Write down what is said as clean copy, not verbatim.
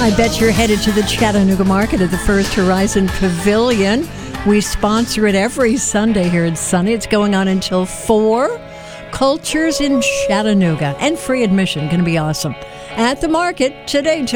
I bet you're headed to the Chattanooga Market at the First Horizon Pavilion. We sponsor it every Sunday here at Sunny. It's going on until 4. Cultures in Chattanooga. And free admission. Going to be awesome. At the market today.